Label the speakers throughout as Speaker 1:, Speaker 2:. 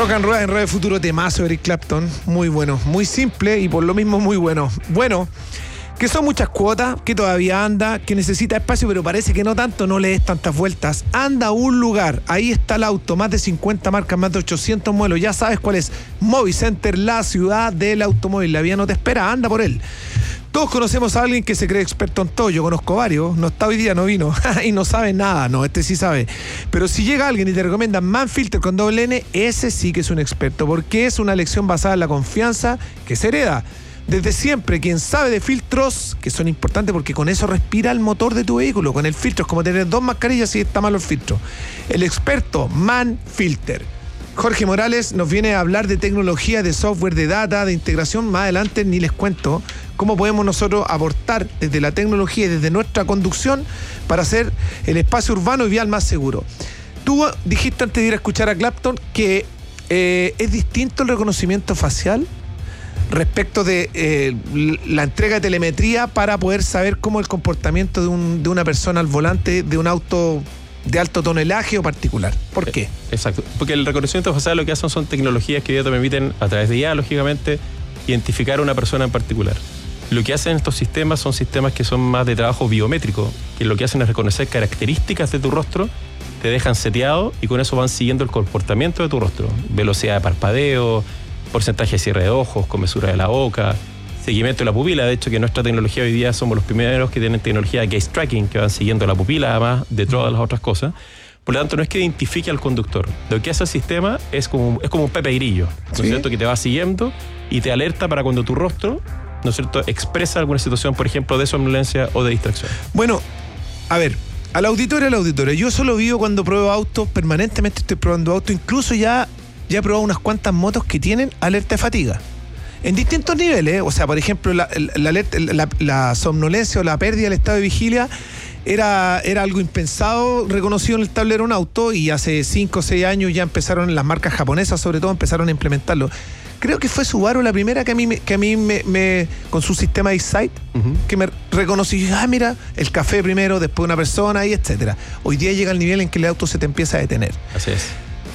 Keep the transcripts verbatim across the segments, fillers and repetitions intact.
Speaker 1: Rock and Roll en Radio Futuro, temazo, Eric Clapton. Muy bueno, muy simple y por lo mismo muy bueno. Bueno, que son muchas cuotas, que todavía anda, que necesita espacio, pero parece que no tanto, no le des tantas vueltas. Anda a un lugar, ahí está el auto, más de cincuenta marcas, más de ochocientos modelos. Ya sabes cuál es. Movicenter, la ciudad del automóvil. La vida no te espera, anda por él. Todos conocemos a alguien que se cree experto en todo. Yo conozco varios, no está hoy día, no vino y no sabe nada. No, este sí sabe. Pero si llega alguien y te recomienda Manfilter con doble N, ese sí que es un experto, porque es una elección basada en la confianza que se hereda desde siempre. Quien sabe de filtros, que son importantes porque con eso respira el motor de tu vehículo. Con el filtro es como tener dos mascarillas y está malo el filtro. El experto Manfilter. Jorge Morales nos viene a hablar de tecnología, de software, de data, de integración. Más adelante ni les cuento cómo podemos nosotros aportar desde la tecnología y desde nuestra conducción para hacer el espacio urbano y vial más seguro. Tú dijiste antes de ir a escuchar a Clapton que eh, es distinto el reconocimiento facial respecto de eh, la entrega de telemetría para poder saber cómo el comportamiento de, un, de una persona al volante de un auto de alto tonelaje o particular. ¿Por qué?
Speaker 2: Exacto, porque el reconocimiento facial lo que hacen son tecnologías que ya te permiten, a través de I A, lógicamente, identificar a una persona en particular. Lo que hacen estos sistemas son sistemas que son más de trabajo biométrico, que lo que hacen es reconocer características de tu rostro, te dejan seteado y con eso van siguiendo el comportamiento de tu rostro. Velocidad de parpadeo, porcentaje de cierre de ojos, comesura de la boca, seguimiento de la pupila. De hecho, que nuestra tecnología hoy día somos los primeros que tienen tecnología de gaze tracking, que van siguiendo la pupila, además de todas las otras cosas. Por lo tanto, no es que identifique al conductor. Lo que hace el sistema es como, es como un Pepe Grillo, ¿no es
Speaker 1: ¿Sí?
Speaker 2: cierto? Que te va siguiendo y te alerta para cuando tu rostro, ¿no es cierto?, expresa alguna situación, por ejemplo, de somnolencia o de distracción.
Speaker 1: Bueno, a ver, al auditorio, al auditorio. Yo solo vivo cuando pruebo autos, permanentemente estoy probando autos, incluso ya, ya he probado unas cuantas motos que tienen alerta de fatiga. En distintos niveles, o sea, por ejemplo, la, la, la, la, la somnolencia o la pérdida del estado de vigilia era, era algo impensado, reconocido en el tablero de un auto, y hace cinco o seis años ya empezaron, las marcas japonesas sobre todo, empezaron a implementarlo. Creo que fue Subaru la primera que a mí, me, que a mí me, me con su sistema EyeSight, uh-huh. que me reconoció, ah, mira, el café primero, después una persona, y etcétera. Hoy día llega el nivel en que el auto se te empieza a detener.
Speaker 2: Así es.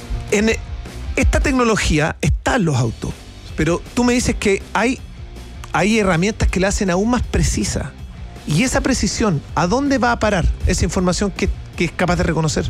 Speaker 1: En esta tecnología está en los autos, pero tú me dices que hay, hay herramientas que la hacen aún más precisa. Y esa precisión, ¿a dónde va a parar esa información que, que es capaz de reconocer?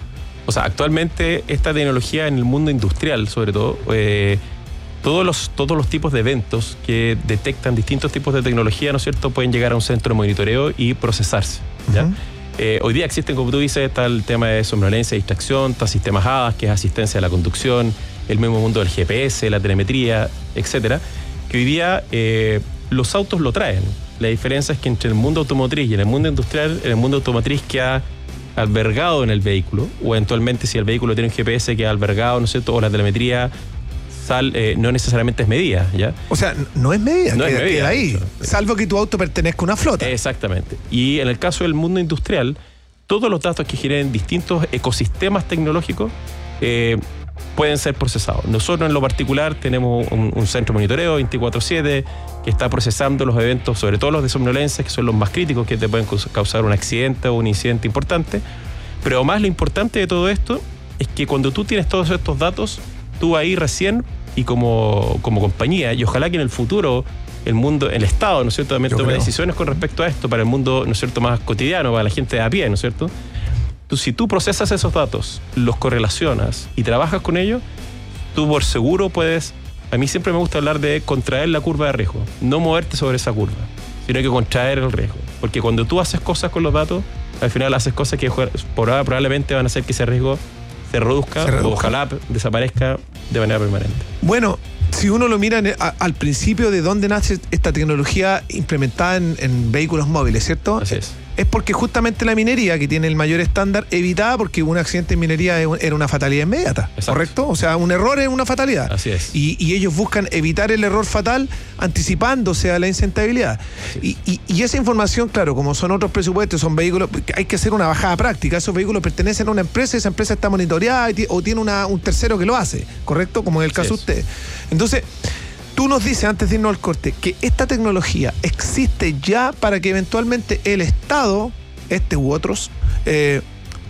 Speaker 2: O sea, actualmente esta tecnología en el mundo industrial, sobre todo, eh, todos los, todos los tipos de eventos que detectan distintos tipos de tecnología, ¿no es cierto?, pueden llegar a un centro de monitoreo y procesarse, ¿ya? Uh-huh. Eh, hoy día existen, como tú dices, está el tema de somnolencia y distracción, está sistemas A D A S, que es asistencia a la conducción, el mismo mundo del G P S, la telemetría, etcétera, que hoy día eh, los autos lo traen. La diferencia es que entre el mundo automotriz y en el mundo industrial, en el mundo automotriz queda albergado en el vehículo, o eventualmente si el vehículo tiene un G P S queda albergado, ¿no es cierto?, o la telemetría sal, eh, no necesariamente es medida, ¿ya?
Speaker 1: O sea, no es medida,
Speaker 2: no
Speaker 1: queda,
Speaker 2: es medida,
Speaker 1: queda ahí,
Speaker 2: hecho.
Speaker 1: salvo que tu auto pertenezca a una flota.
Speaker 2: Exactamente. Y en el caso del mundo industrial, todos los datos que generen distintos ecosistemas tecnológicos eh, pueden ser procesados. Nosotros en lo particular tenemos un, un centro de monitoreo veinticuatro siete que está procesando los eventos, sobre todo los de somnolencia, que son los más críticos, que te pueden causar un accidente o un incidente importante. Pero más lo importante de todo esto es que cuando tú tienes todos estos datos, tú ahí recién, y como, como compañía, y ojalá que en el futuro el mundo, el Estado, ¿no es cierto?, también tome decisiones con respecto a esto para el mundo, ¿no es cierto?, más cotidiano, para la gente de a pie, ¿no es cierto? Tú, si tú procesas esos datos, los correlacionas y trabajas con ellos, tú por seguro puedes, a mí siempre me gusta hablar de contraer la curva de riesgo, no moverte sobre esa curva, sino que contraer el riesgo. Porque cuando tú haces cosas con los datos, al final haces cosas que probablemente van a hacer que ese riesgo se reduzca, se reduzca. o ojalá desaparezca de manera permanente.
Speaker 1: Bueno, si uno lo mira en, a, al principio de dónde nace esta tecnología implementada en, en vehículos móviles, ¿cierto?
Speaker 2: Así es.
Speaker 1: Es porque justamente la minería, que tiene el mayor estándar, evitaba, porque un accidente en minería era una fatalidad inmediata. Exacto. ¿Correcto? O sea, un error es una fatalidad.
Speaker 2: Así es.
Speaker 1: Y, y ellos buscan evitar el error fatal anticipándose a la incendiabilidad. Y, y, y esa información, claro, como son otros presupuestos, son vehículos, hay que hacer una bajada práctica. Esos vehículos pertenecen a una empresa y esa empresa está monitoreada y o tiene una, un tercero que lo hace, ¿correcto? Como en el caso de ustedes. Entonces, tú nos dices, antes de irnos al corte, que esta tecnología existe ya para que eventualmente el Estado, este u otros, eh,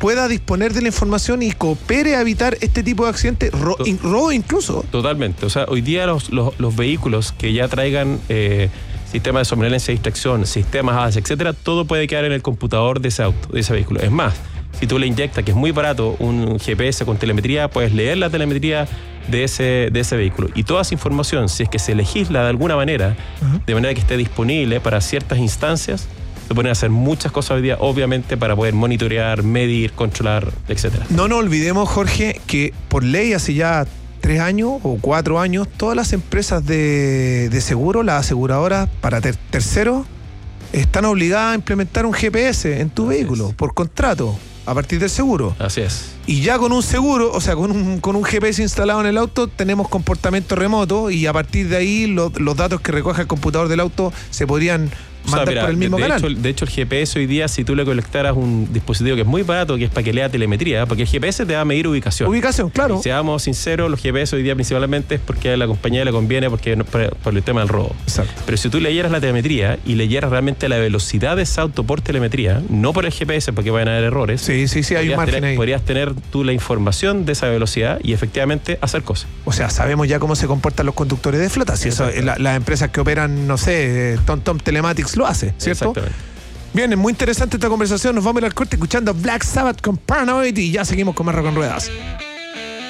Speaker 1: pueda disponer de la información y coopere a evitar este tipo de accidentes, ro, in, robo incluso.
Speaker 2: Totalmente. O sea, hoy día los, los, los vehículos que ya traigan eh, sistemas de somnolencia y distracción, sistemas A D A S, etcétera, todo puede quedar en el computador de ese auto, de ese vehículo. Es más, si tú le inyectas, que es muy barato, un G P S con telemetría, puedes leer la telemetría de ese, de ese vehículo. Y toda esa información, si es que se legisla de alguna manera, uh-huh. de manera que esté disponible para ciertas instancias, se pueden hacer muchas cosas hoy día, obviamente, para poder monitorear, medir, controlar, etcétera.
Speaker 1: No nos olvidemos, Jorge, que por ley hace ya tres años o cuatro años, todas las empresas de, de seguro, las aseguradoras para ter- terceros, están obligadas a implementar un G P S en tu Así vehículo, es. por contrato, a partir del seguro.
Speaker 2: Así es.
Speaker 1: Y ya con un seguro, o sea, con un, con un G P S instalado en el auto, tenemos comportamiento remoto y a partir de ahí lo, los datos que recoge el computador del auto se podrían mandar o sea, mira, por el mismo
Speaker 2: de, de
Speaker 1: canal.
Speaker 2: Hecho, de hecho, el G P S hoy día, si tú le conectaras un dispositivo que es muy barato, que es para que lea telemetría, porque el G P S te va a medir ubicación.
Speaker 1: Ubicación, claro.
Speaker 2: Y seamos sinceros, los G P S hoy día principalmente es porque a la compañía le conviene, porque por, por el tema del robo.
Speaker 1: Exacto.
Speaker 2: Pero si tú leyeras la telemetría y leyeras realmente la velocidad de ese auto por telemetría, no por el G P S, porque van a haber errores.
Speaker 1: Sí, sí, sí, hay un margen
Speaker 2: tener,
Speaker 1: ahí.
Speaker 2: Podrías tener tú la información de esa velocidad y efectivamente hacer cosas.
Speaker 1: O sea, sabemos ya cómo se comportan los conductores de flota. Si eso, la, las empresas que operan, no sé, TomTom Telematics lo hace, ¿cierto? Bien, es muy interesante esta conversación. Nos vamos a ir al corte escuchando Black Sabbath con Paranoid y ya seguimos con más Rock en Ruedas.